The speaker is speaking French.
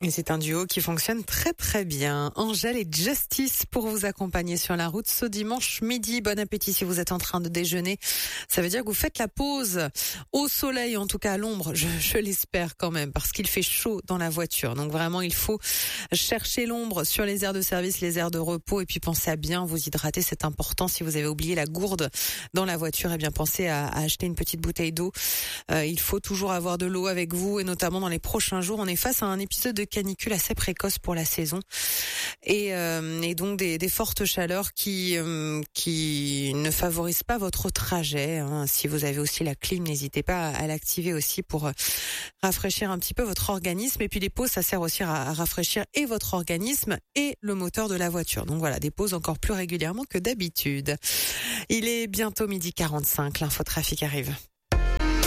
Et c'est un duo qui fonctionne très très bien. Angèle et Justice pour vous accompagner sur la route ce dimanche midi. Bon appétit si vous êtes en train de déjeuner. Ça veut dire que vous faites la pause au soleil, en tout cas à l'ombre. Je l'espère quand même parce qu'il fait chaud dans la voiture. Donc vraiment, il faut chercher l'ombre sur les aires de service, les aires de repos et puis pensez à bien vous hydrater. C'est important. Si vous avez oublié la gourde dans la voiture, eh bien pensez à acheter une petite bouteille d'eau. Il faut toujours avoir de l'eau avec vous et notamment dans les prochains jours. On est face à un épisode de canicule assez précoce pour la saison et donc des fortes chaleurs qui ne favorisent pas votre trajet. Si vous avez aussi la clim, n'hésitez pas à l'activer aussi pour rafraîchir un petit peu votre organisme. Et puis les pauses, ça sert aussi à rafraîchir et votre organisme et le moteur de la voiture. Donc voilà, des pauses encore plus régulièrement que d'habitude. Il est bientôt 12h45, l'infotrafic arrive.